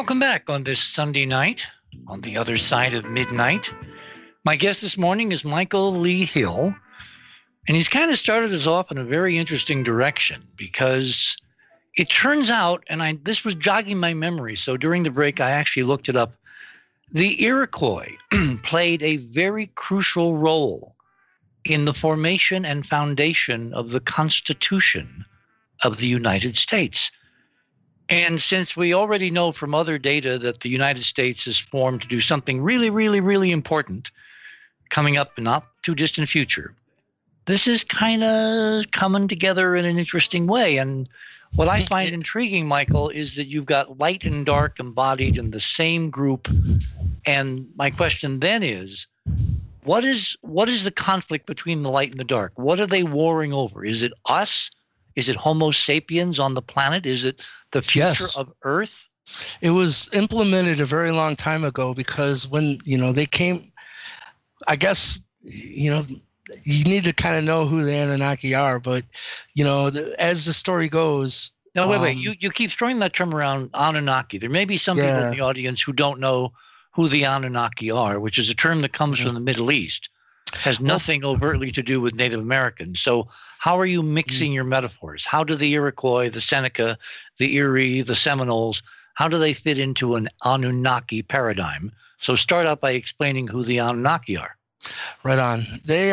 Welcome back on this Sunday night on the other side of midnight. My guest this morning is Michael Lee Hill, and he's kind of started us off in a very interesting direction because it turns out, and this was jogging my memory, so during the break I actually looked it up, the Iroquois played a very crucial role in the formation and foundation of the Constitution of the United States. And since we already know from other data that the United States is formed to do something really, really, really important coming up in not too distant future, this is kind of coming together in an interesting way. And what I find intriguing, Michael, is that you've got light and dark embodied in the same group. And my question then is, what is the conflict between the light and the dark? What are they warring over? Is it us? Is it Homo sapiens on the planet? Is it the future of Earth? It was implemented a very long time ago because when, they came, I guess, you need to kind of know who the Anunnaki are. But, as the story goes. No, wait. You keep throwing that term around, Anunnaki. There may be some people in the audience who don't know who the Anunnaki are, which is a term that comes from the Middle East. Has nothing overtly to do with Native Americans. So how are you mixing your metaphors? How do the Iroquois, the Seneca, the Erie, the Seminoles, how do they fit into an Anunnaki paradigm? So start out by explaining who the Anunnaki are. Right on. They,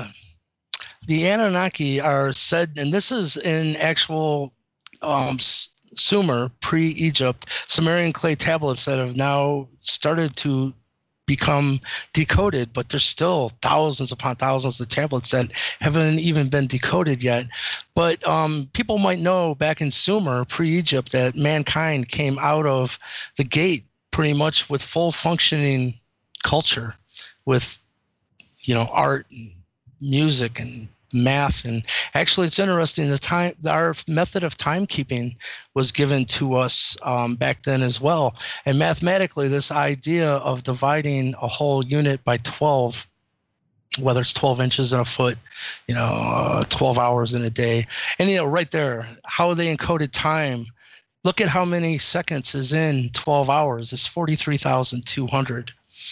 the Anunnaki are said, and this is in actual Sumer, pre-Egypt, Sumerian clay tablets that have now started to become decoded, but there's still thousands upon thousands of tablets that haven't even been decoded yet. But people might know back in Sumer, pre-Egypt, that mankind came out of the gate pretty much with full functioning culture, with art and music and math. And actually, it's interesting, our method of timekeeping was given to us back then as well. And mathematically, this idea of dividing a whole unit by 12, whether it's 12 inches in a foot, 12 hours in a day, and right there, how they encoded time. Look at how many seconds is in 12 hours. It's 43,200.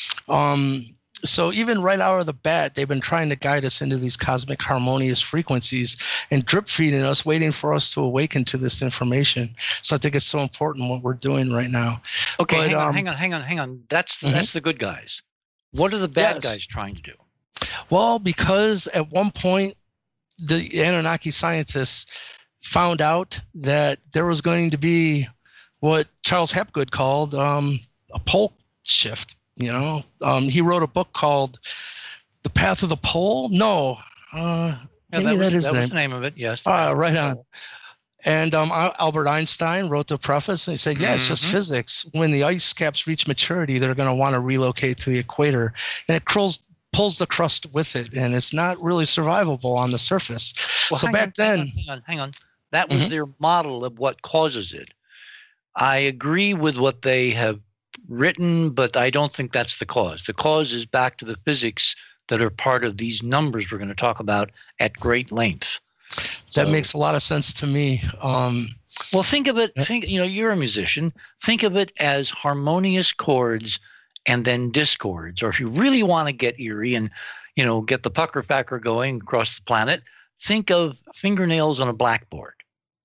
So even right out of the bat, they've been trying to guide us into these cosmic harmonious frequencies and drip feeding us, waiting for us to awaken to this information. So I think it's so important what we're doing right now. Okay, hang on. That's the good guys. What are the bad guys trying to do? Well, because at one point, the Anunnaki scientists found out that there was going to be what Charles Hapgood called a pole shift. He wrote a book called The Path of the Pole. No, maybe that was the name of it. Yes. Right on. And Albert Einstein wrote the preface, and he said, it's just physics. When the ice caps reach maturity, they're going to want to relocate to the equator, and it pulls the crust with it, and it's not really survivable on the surface. Well, hang on. That was their model of what causes it. I agree with what they have written, but I don't think that's the cause. The cause is back to the physics that are part of these numbers we're going to talk about at great length. That makes a lot of sense to me. Well, think of it, you're a musician. Think of it as harmonious chords and then discords. Or if you really want to get eerie and, get the pucker factor going across the planet, think of fingernails on a blackboard.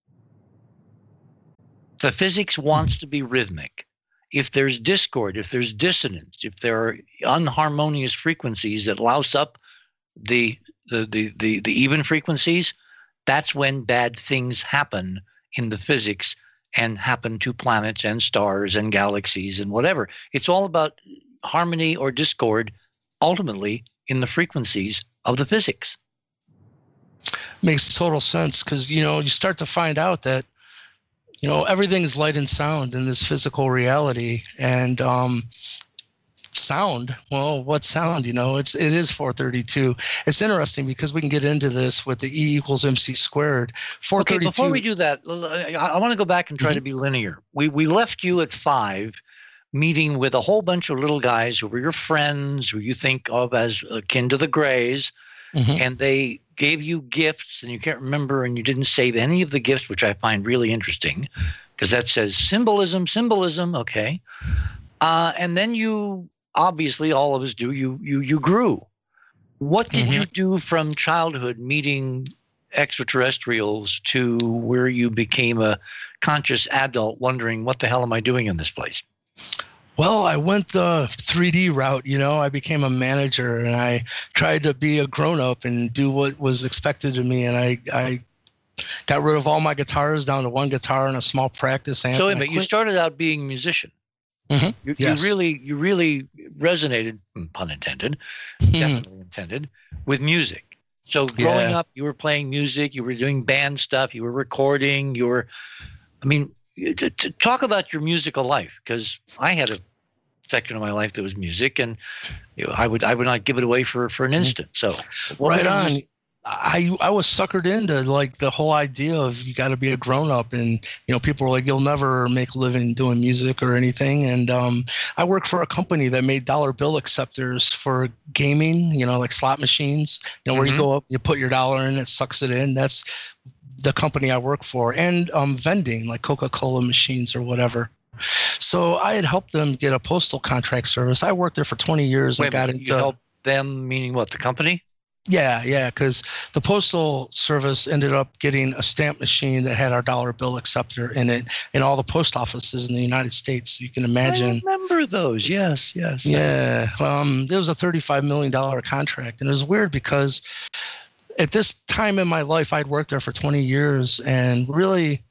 The physics wants to be rhythmic. If there's discord, if there's dissonance, if there are unharmonious frequencies that louse up the even frequencies, that's when bad things happen in the physics and happen to planets and stars and galaxies and whatever. It's all about harmony or discord, ultimately in the frequencies of the physics. Makes total sense because, you start to find out that everything is light and sound in this physical reality. And sound, well, what sound? It is 432. It's interesting because we can get into this with the E equals MC squared. 432. Okay, before we do that, I want to go back and try to be linear. We left you at 5, meeting with a whole bunch of little guys who were your friends, who you think of as akin to the Greys. And they gave you gifts and you can't remember and you didn't save any of the gifts, which I find really interesting. because that says symbolism, symbolism. Okay. And then you, obviously all of us do, you grew. What did you do from childhood meeting extraterrestrials to where you became a conscious adult wondering, what the hell am I doing in this place? Well, I went the 3D route, I became a manager, and I tried to be a grown-up and do what was expected of me. And I got rid of all my guitars down to one guitar and a small practice amp. So you started out being a musician. Yes. You really resonated, pun intended, definitely intended, with music. So growing up, you were playing music, you were doing band stuff, you were recording, talk about your musical life, because I had a section of my life that was music, and I would not give it away for an instant. So right on. I was suckered into like the whole idea of you got to be a grown up, and people were like, you'll never make a living doing music or anything. And I worked for a company that made dollar bill acceptors for gaming, like slot machines, where you go up, you put your dollar in, it sucks it in. That's the company I work for. And vending, like Coca-Cola machines or whatever. So I had helped them get a postal contract service. I worked there for 20 years. You helped them, meaning what, the company? Yeah, because the postal service ended up getting a stamp machine that had our dollar bill acceptor in it in all the post offices in the United States. You can imagine. I remember those. Yes. Yeah. There was a $35 million contract. And it was weird because at this time in my life, I'd worked there for 20 years and really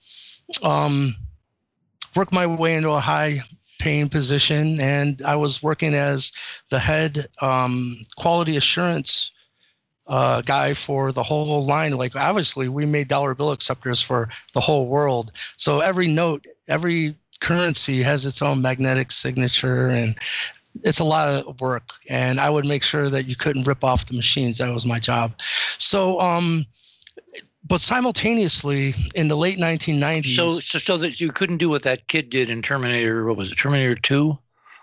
worked my way into a high paying position. And I was working as the head quality assurance guy for the whole line. Like, obviously we made dollar bill acceptors for the whole world. So every note, every currency has its own magnetic signature, and it's a lot of work. And I would make sure that you couldn't rip off the machines. That was my job. So, but simultaneously in the late 1990s. So that you couldn't do what that kid did in Terminator, what was it, Terminator 2?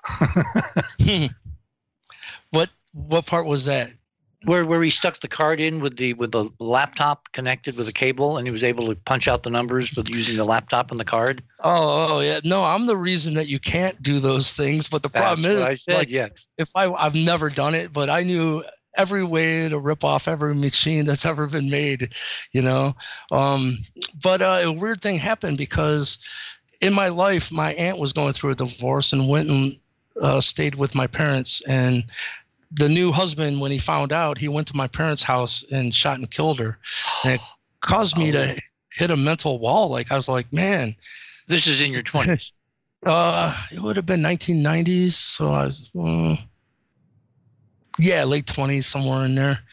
What part was that? Where he stuck the card in with the laptop connected with a cable, and he was able to punch out the numbers with using the laptop and the card. Oh yeah, no, I'm the reason that you can't do those things. But the problem is, I said, if I've never done it, but I knew every way to rip off every machine that's ever been made, But a weird thing happened because in my life, my aunt was going through a divorce and went and stayed with my parents. And the new husband, when he found out, he went to my parents' house and shot and killed her. And it caused me to hit a mental wall. Like, I was like, man. This is in your 20s. It would have been 1990s. So I was, late 20s, somewhere in there.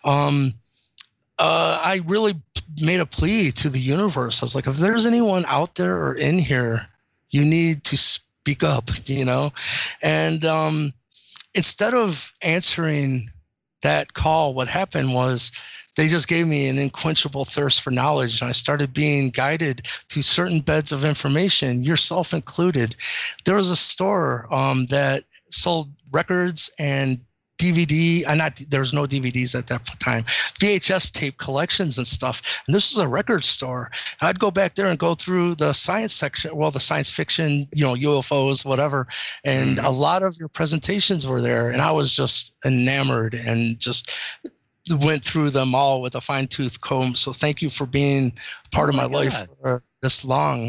I really made a plea to the universe. I was like, if there's anyone out there or in here, you need to speak up, And instead of answering that call, what happened was they just gave me an unquenchable thirst for knowledge. And I started being guided to certain beds of information, yourself included. There was a store that sold records and there was no DVDs at that time, VHS tape collections and stuff. And this was a record store. And I'd go back there and go through the science section, the science fiction, UFOs, whatever. And a lot of your presentations were there. And I was just enamored and just went through them all with a fine-tooth comb. So thank you for being part of my life for this long.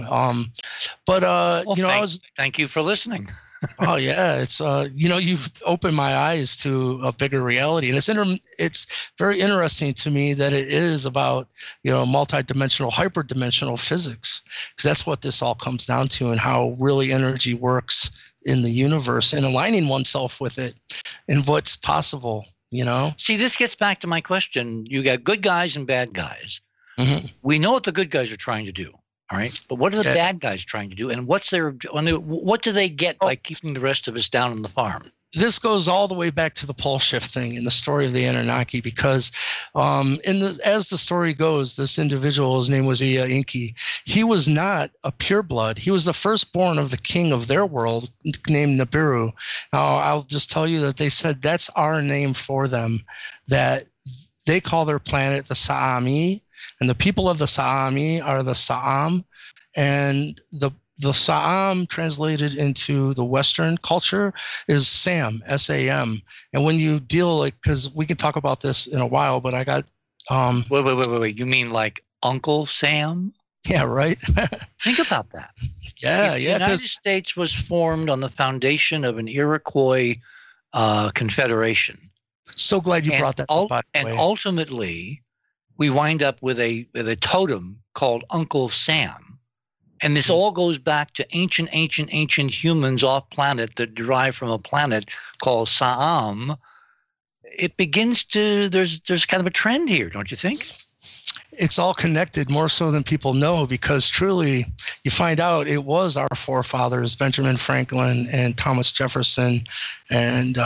Thank you for listening. Oh yeah, it's you've opened my eyes to a bigger reality, and it's very interesting to me that it is about multidimensional, hyperdimensional physics, because that's what this all comes down to, and how really energy works in the universe, and aligning oneself with it, and what's possible. See, this gets back to my question. You got good guys and bad guys. Mm-hmm. We know what the good guys are trying to do. All right. But what are the bad guys trying to do? And what do they get by keeping the rest of us down on the farm? This goes all the way back to the pole shift thing in the story of the Anunnaki, because as the story goes, this individual, his name was Ea Enki. He was not a pureblood. He was the firstborn of the king of their world named Nibiru. Now, I'll just tell you that they said that's our name for them, that they call their planet the Sa'ami. And the people of the Sa'ami are the Sa'am, and the Sa'am translated into the Western culture is Sam, S-A-M. And when you deal, like, because we can talk about this in a while, but I got Wait. You mean like Uncle Sam? Yeah, right. Think about that. The United States was formed on the foundation of an Iroquois confederation. So glad you brought that up, by the way. And ultimately, we wind up with a totem called Uncle Sam. And this all goes back to ancient humans off planet that derive from a planet called Sa'am. It begins to, there's kind of a trend here, don't you think? It's all connected more so than people know, because truly you find out it was our forefathers, Benjamin Franklin and Thomas Jefferson, and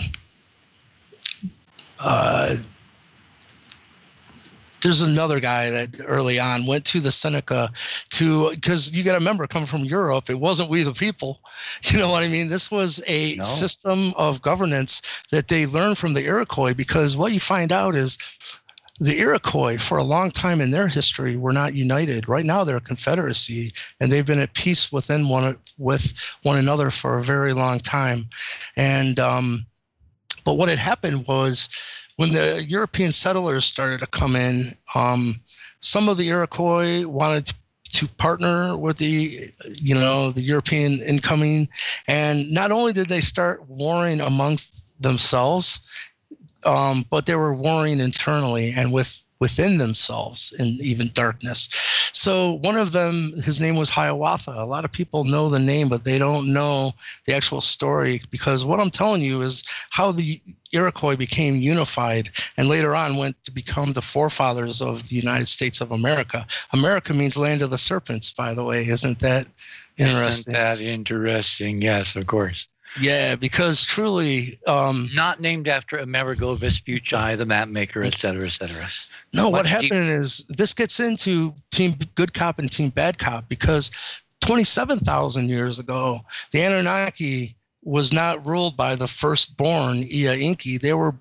there's another guy that early on went to the Seneca because you got to remember, coming from Europe, it wasn't we the people. You know what I mean? This was a system of governance that they learned from the Iroquois, because what you find out is the Iroquois, for a long time in their history, were not united. Right now, they're a confederacy, and they've been at peace with one another for a very long time. And but what had happened was, when the European settlers started to come in, some of the Iroquois wanted to partner with the European incoming, and not only did they start warring amongst themselves, but they were warring internally and within themselves in even darkness. So one of them, his name was Hiawatha. A lot of people know the name, but they don't know the actual story, because what I'm telling you is how the Iroquois became unified and later on went to become the forefathers of the United States of America. America means land of the serpents, by the way. Isn't that interesting? Isn't that interesting? Yes, of course. Yeah, because truly... not named after Amerigo Vespucci, the map maker, et cetera, et cetera. No, what happened is this gets into Team Good Cop and Team Bad Cop, because 27,000 years ago, the Anunnaki was not ruled by the firstborn Ea Enki. They were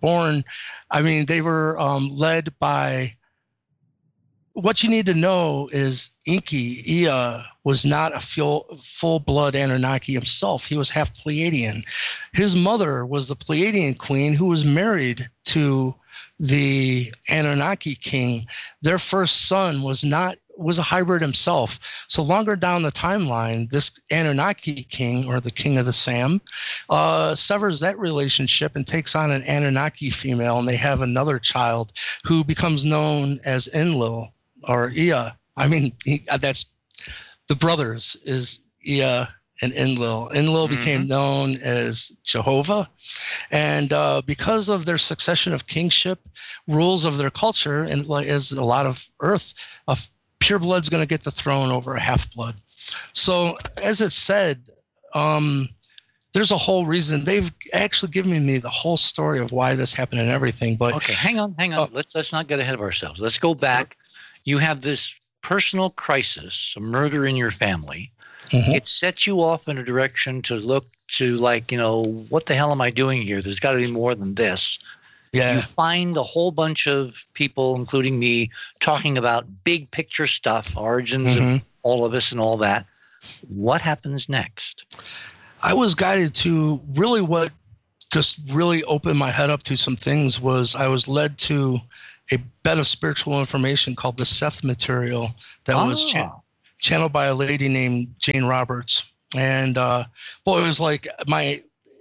led by... What you need to know is Enki, Ea, was not a full-blood Anunnaki himself. He was half Pleiadian. His mother was the Pleiadian queen who was married to the Anunnaki king. Their first son was a hybrid himself. So longer down the timeline, this Anunnaki king, or the king of the Sam, severs that relationship and takes on an Anunnaki female, and they have another child who becomes known as Enlil, or Ea. That's the brothers, is Ea and Enlil. Enlil became known as Jehovah. And because of their succession of kingship, rules of their culture, and as a lot of Earth, a pure blood's going to get the throne over a half-blood. So as it said, there's a whole reason. They've actually given me the whole story of why this happened and everything. But okay, hang on. Let's not get ahead of ourselves. Let's go back. You have this personal crisis, a murder in your family. Mm-hmm. It sets you off in a direction to look to, what the hell am I doing here? There's got to be more than this. Yeah. You find a whole bunch of people, including me, talking about big picture stuff, origins of all of us and all that. What happens next? I was guided to what just really opened my head up to some things was I was led to a bed of spiritual information called the Seth material that was channeled by a lady named Jane Roberts. And it was like my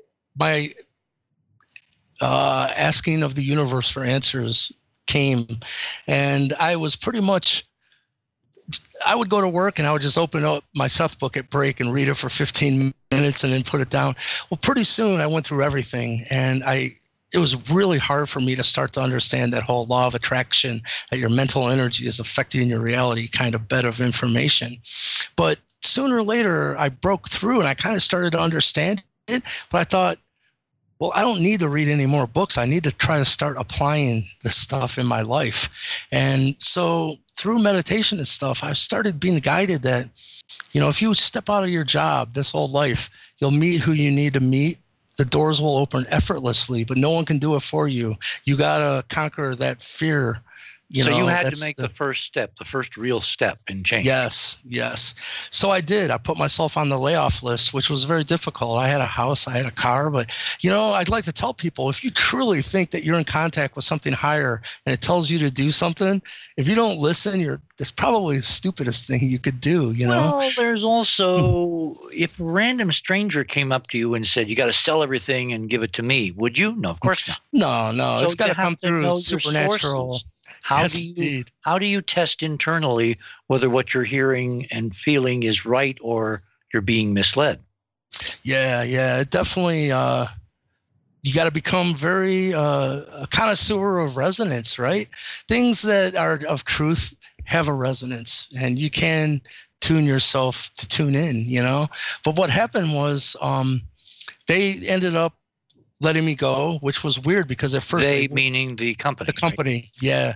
asking of the universe for answers came. And I was pretty much, I would go to work and I would just open up my Seth book at break and read it for 15 minutes and then put it down. Well, pretty soon I went through everything, and it was really hard for me to start to understand that whole law of attraction, that your mental energy is affecting your reality kind of bed of information. But sooner or later, I broke through and I kind of started to understand it. But I thought, well, I don't need to read any more books. I need to try to start applying this stuff in my life. And so through meditation and stuff, I started being guided that, if you step out of your job this whole life, you'll meet who you need to meet. The doors will open effortlessly, but no one can do it for you. You got to conquer that fear So you had to make the first step, the first real step in change. Yes. So I did. I put myself on the layoff list, which was very difficult. I had a house, I had a car, but I'd like to tell people, if you truly think that you're in contact with something higher and it tells you to do something, if you don't listen, that's probably the stupidest thing you could do, Well, there's also, if a random stranger came up to you and said, you got to sell everything and give it to me, would you? No, of course not. No. So it's got to come through supernatural. How do you test internally whether what you're hearing and feeling is right or you're being misled? Yeah. It definitely, you got to become very a connoisseur of resonance, right? Things that are of truth have a resonance, and you can tune yourself to tune in, But what happened was they ended up letting me go, which was weird because at first meaning the company. The company, right? Yeah.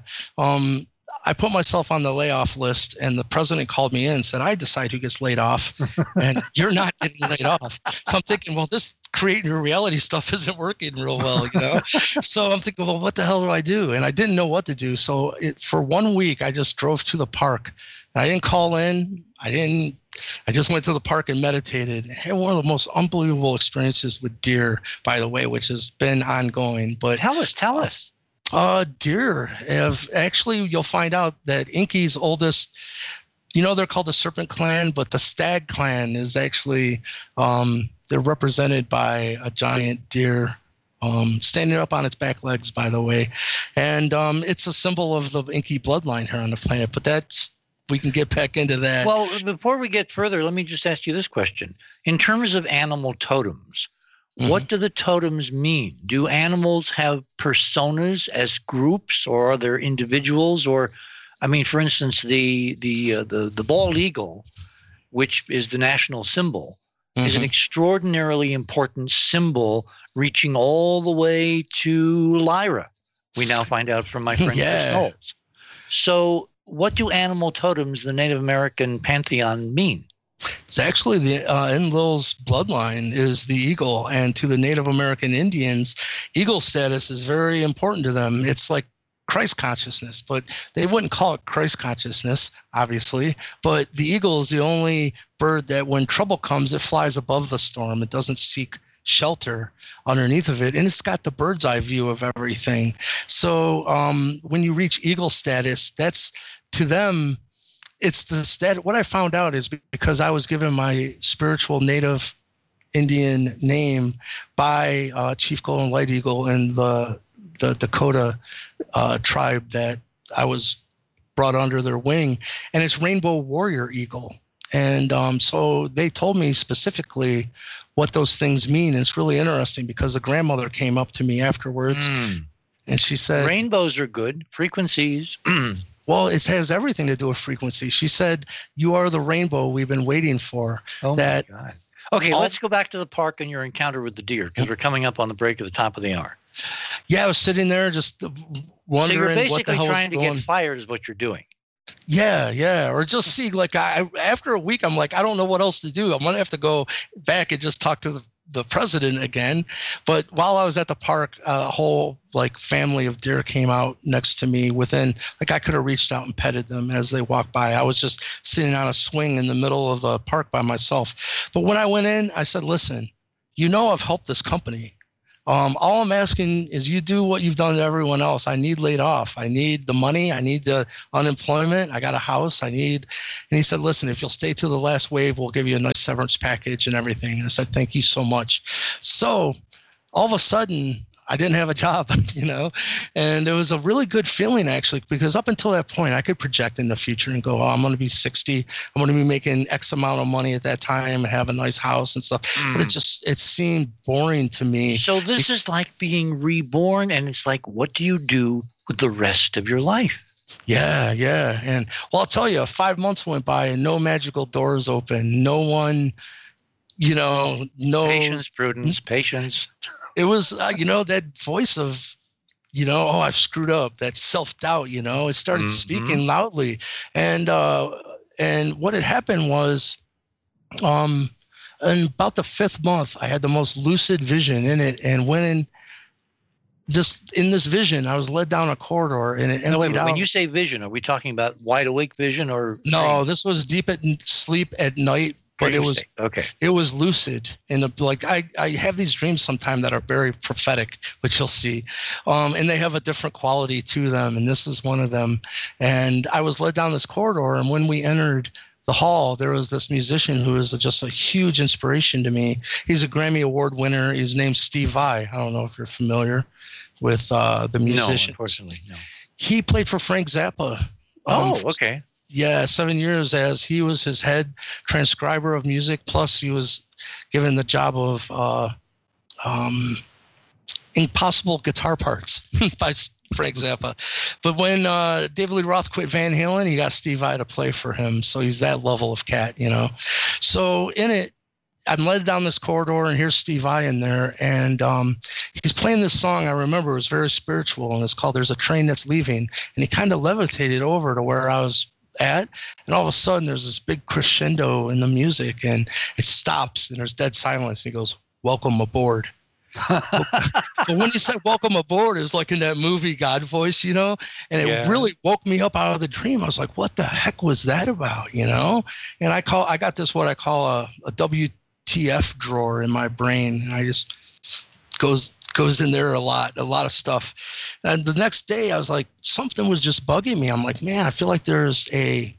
I put myself on the layoff list, and the president called me in and said, I decide who gets laid off, and you're not getting laid off. So I'm thinking, well, this creating your reality stuff isn't working real well, So I'm thinking, well, what the hell do I do? And I didn't know what to do. So for 1 week, I just drove to the park. I didn't call in. I just went to the park and meditated. I had one of the most unbelievable experiences with deer, by the way, which has been ongoing. But tell us. Deer you'll find out that Inky's oldest, they're called the Serpent Clan, but the Stag Clan is actually, they're represented by a giant deer standing up on its back legs, by the way. And it's a symbol of the Inky bloodline here on the planet, but we can get back into that. Well, before we get further, let me just ask you this question. In terms of animal totems, what do the totems mean? Do animals have personas as groups, or are there individuals? Or, for instance, the bald eagle, which is the national symbol, is an extraordinarily important symbol, reaching all the way to Lyra. We now find out from my friend Chris Knowles. So, what do animal totems, the Native American pantheon, mean? It's actually the Enlil's bloodline is the eagle, and to the Native American Indians, eagle status is very important to them. It's like Christ consciousness, but they wouldn't call it Christ consciousness, obviously. But the eagle is the only bird that when trouble comes, it flies above the storm. It doesn't seek shelter underneath of it, and it's got the bird's eye view of everything. So when you reach eagle status, that's to them, it's the stat. What I found out is because I was given my spiritual Native Indian name by Chief Golden Light Eagle and the Dakota tribe that I was brought under their wing, and it's Rainbow Warrior Eagle. And so they told me specifically what those things mean. And it's really interesting because the grandmother came up to me afterwards and she said, rainbows are good frequencies. Well, it has everything to do with frequency. She said, you are the rainbow we've been waiting for. Oh, my God. Okay, let's go back to the park and your encounter with the deer, because we're coming up on the break at the top of the hour. Yeah, I was sitting there just wondering what the hell was going on. So you're basically trying to get fired is what you're doing. Yeah. Or just see, after a week, I'm like, I don't know what else to do. I'm going to have to go back and just talk to the president again. But while I was at the park, a whole family of deer came out next to me within, I could have reached out and petted them as they walked by. I was just sitting on a swing in the middle of the park by myself. But when I went in, I said, listen, I've helped this company. All I'm asking is you do what you've done to everyone else. I need laid off. I need the money. I need the unemployment. I got a house. And he said, listen, if you'll stay to the last wave, we'll give you a nice severance package and everything. And I said, thank you so much. So all of a sudden, I didn't have a job, and it was a really good feeling, actually, because up until that point, I could project in the future and go, I'm going to be 60. I'm going to be making X amount of money at that time and have a nice house and stuff. But it seemed boring to me. So this is like being reborn, and it's like, what do you do with the rest of your life? Yeah. And I'll tell you, 5 months went by and no magical doors open. No one, no patience, prudence, patience. It was, that voice of, I've screwed up, that self-doubt, it started speaking loudly. And what had happened was, in about the 5th month, I had the most lucid vision in it. And when in this vision, I was led down a corridor and it No, wait, emptied out. when you say vision, are we talking about wide awake vision or No, this was deep at sleep at night, but dream state? Okay. it was lucid. And like I have these dreams sometimes that are very prophetic, which you'll see, and they have a different quality to them. And this is one of them. And I was led down this corridor, and when we entered the hall, there was this musician who is just a huge inspiration to me. He's a Grammy Award winner. His name's Steve Vai. I don't know if you're familiar with the musician. No, unfortunately, no. He played for Frank Zappa. Okay. Yeah, 7 years as he was his head transcriber of music. Plus, he was given the job of impossible guitar parts by Frank Zappa. But when David Lee Roth quit Van Halen, he got Steve Vai to play for him. So he's that level of cat, you know. So in it, I'm led down this corridor, and here's Steve Vai in there, and he's playing this song. I remember it was very spiritual, and it's called "There's a Train That's Leaving." And he kind of levitated over to where I was at, and all of a sudden there's this big crescendo in the music, and it stops, and there's dead silence. He goes, "Welcome aboard." But when he said "welcome aboard," it was like in that movie God Voice, you know, and it really woke me up out of the dream. I was like, "What the heck was that about?" You know, and I got this what I call a WTF drawer in my brain, and I just goes in there a lot of stuff. And the next day I was like, something was just bugging me. I'm like, man, I feel like there's a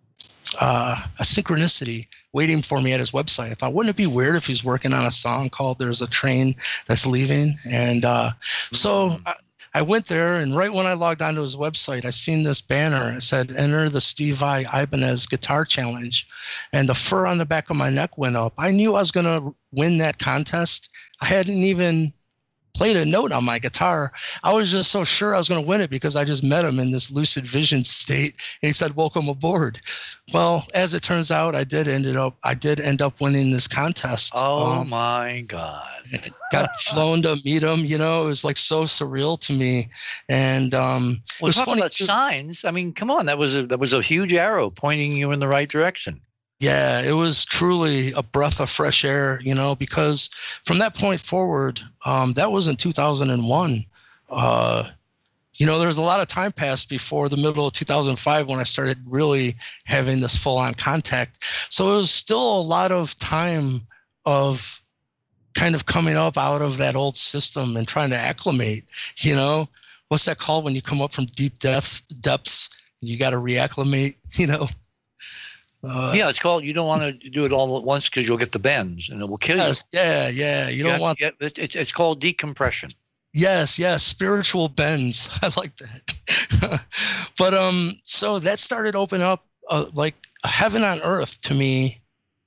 synchronicity waiting for me at his website. I thought, wouldn't it be weird if he's working on a song called "There's a Train That's Leaving"? And so I went there, and right when I logged onto his website, I seen this banner. It said, "Enter the Steve Vai Ibanez Guitar Challenge." And the fur on the back of my neck went up. I knew I was going to win that contest. I hadn't even played a note on my guitar. I was just so sure I was going to win it because I just met him in this lucid vision state, and he said, "Welcome aboard." Well, as it turns out, I did end up winning this contest. Oh my God. Got flown to meet him, you know. It was like so surreal to me. And well, talking about signs, I mean, come on, that was a huge arrow pointing you in the right direction. Yeah, it was truly a breath of fresh air, you know, because from that point forward, that was in 2001. You know, there was a lot of time passed before the middle of 2005 when I started really having this full-on contact. So it was still a lot of time of kind of coming up out of that old system and trying to acclimate, you know. What's that called when you come up from deep depths and you got to reacclimate, you know? Yeah, it's called, you don't want to do it all at once because you'll get the bends and it will kill you. Yeah. You don't want. It's called decompression. Yes, spiritual bends. I like that. But so that started opening up like a heaven on earth to me.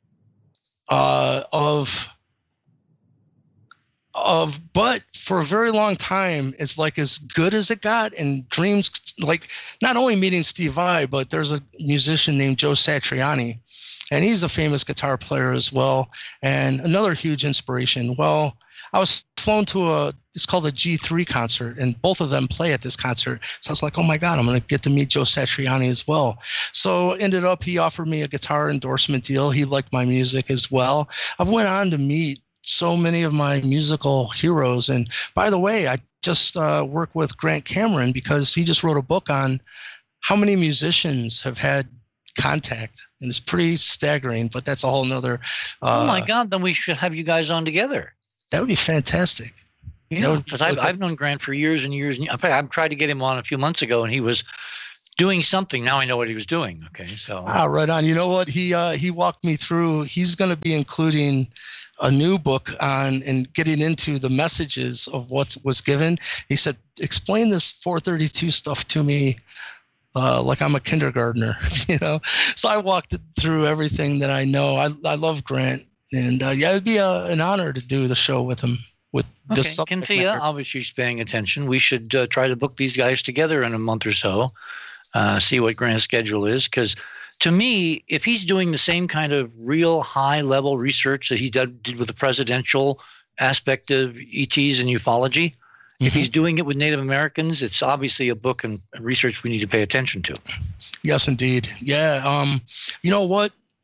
But for a very long time, it's like as good as it got. And dreams, like not only meeting Steve Vai, but there's a musician named Joe Satriani, and he's a famous guitar player as well, and another huge inspiration. Well, I was flown to it's called a G3 concert, and both of them play at this concert. So I was like, oh my God, I'm going to get to meet Joe Satriani as well. So ended up, he offered me a guitar endorsement deal. He liked my music as well. I went on to meet so many of my musical heroes. And by the way, I just work with Grant Cameron because he just wrote a book on how many musicians have had contact. And it's pretty staggering, but that's a whole nother. Oh my God, then we should have you guys on together. That would be fantastic. Yeah, because I've known Grant for years and years. I've tried to get him on a few months ago, and he was doing something. Now I know what he was doing. Okay, so right on. You know what? He walked me through. He's going to be including a new book on and getting into the messages of what was given. He said, "Explain this 432 stuff to me like I'm a kindergartner." You know. So I walked through everything that I know. I love Grant, and it'd be an honor to do the show with him. With this Kintia, obviously she's paying attention. We should try to book these guys together in a month or so, see what Grant's schedule is. Because to me, if he's doing the same kind of real high-level research that he did with the presidential aspect of ETs and ufology, if he's doing it with Native Americans, it's obviously a book and research we need to pay attention to. Yes, indeed. Yeah. You know what?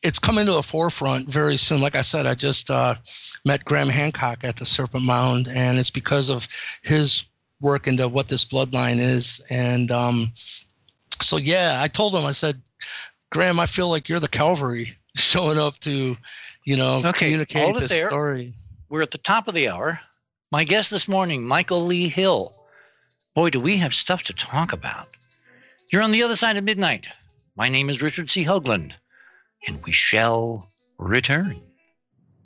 it's coming to the forefront very soon. Like I said, I just met Graham Hancock at the Serpent Mound, and it's because of his work into what this bloodline is. And so, yeah, I told him, I said, Graham, I feel like you're the Calvary showing up to, communicate this story. We're at the top of the hour. My guest this morning, Michael Lee Hill. Boy, do we have stuff to talk about. You're on the other side of midnight. My name is Richard C. Hoagland, and we shall return.